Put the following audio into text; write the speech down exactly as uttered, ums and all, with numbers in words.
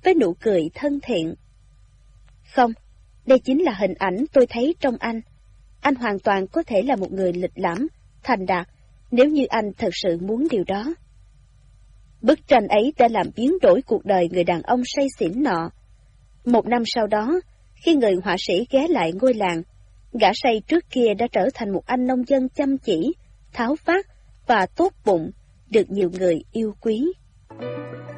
với nụ cười thân thiện. Không, đây chính là hình ảnh tôi thấy trong anh. Anh hoàn toàn có thể là một người lịch lãm, thành đạt, nếu như anh thật sự muốn điều đó. Bức tranh ấy đã làm biến đổi cuộc đời người đàn ông say xỉn nọ. Một năm sau đó, khi người họa sĩ ghé lại ngôi làng, gã say trước kia đã trở thành một anh nông dân chăm chỉ, tháo vát và tốt bụng, được nhiều người yêu quý.